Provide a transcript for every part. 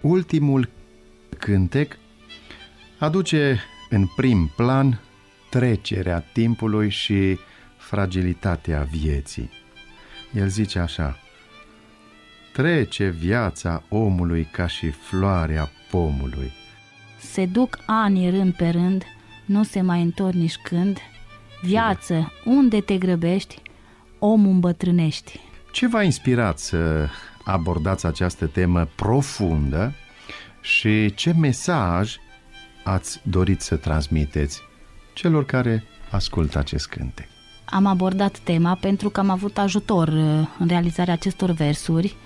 ultimul cântec aduce în prim plan trecerea timpului și fragilitatea vieții. El zice așa: trece viața omului ca și floarea pomului. Se duc ani rând pe rând, nu se mai întorc nici când. Viață, unde te grăbești, omul îmbătrânești. Ce v-a inspirat să abordați această temă profundă și ce mesaj ați dorit să transmiteți celor care ascultă acest cântec? Am abordat tema pentru că am avut ajutor în realizarea acestor versuri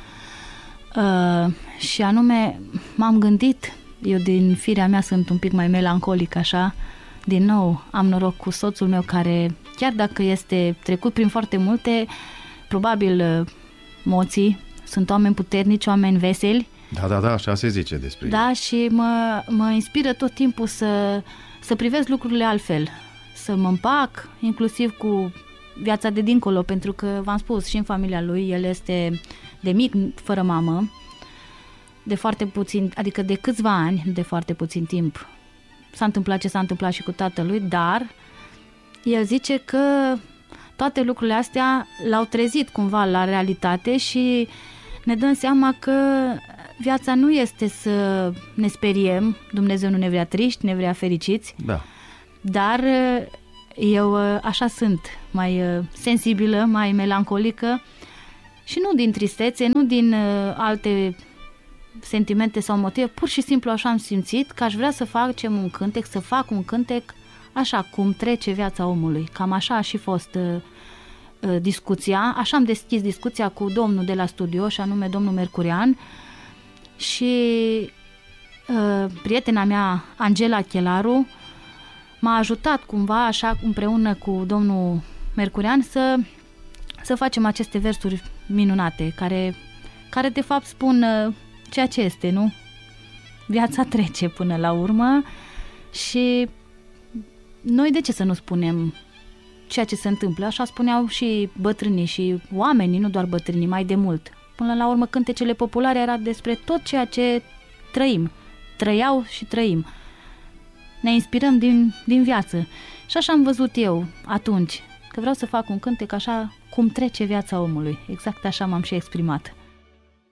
și anume m-am gândit, eu din firea mea sunt un pic mai melancolic așa, din nou am noroc cu soțul meu care, chiar dacă este trecut prin foarte multe, probabil moții, sunt oameni puternici, oameni veseli. Da, așa se zice despre Da, și mă inspiră tot timpul să privesc lucrurile altfel, să mă împac, inclusiv cu viața de dincolo, pentru că, v-am spus, și în familia lui, el este de mic fără mamă, de foarte puțin, adică de câțiva ani, de foarte puțin timp. S-a întâmplat ce s-a întâmplat și cu tatălui, dar el zice că toate lucrurile astea l-au trezit cumva la realitate și ne dăm seama că viața nu este să ne speriem, Dumnezeu nu ne vrea triști, ne vrea fericiți, da. Dar eu așa sunt, mai sensibilă, mai melancolică și nu din tristețe, nu din alte sentimente sau motive, pur și simplu așa am simțit că aș vrea să facem un cântec, să fac un cântec așa cum trece viața omului. Cam așa a și fost discuția, așa am deschis discuția cu domnul de la studio, și anume domnul Mercurian, și prietena mea, Angela Chelaru, m-a ajutat cumva așa împreună cu domnul Mercurian să facem aceste versuri minunate, care de fapt spun ceea ce este, nu? Viața trece până la urmă și noi de ce să nu spunem ceea ce se întâmplă? Așa spuneau și bătrânii și oamenii, nu doar bătrânii, mai de mult. Până la urmă, cântecele populare era despre tot ceea ce trăim. Trăiau și trăim. Ne inspirăm din viață. Și așa am văzut eu atunci, că vreau să fac un cântec așa cum trece viața omului. Exact așa m-am și exprimat.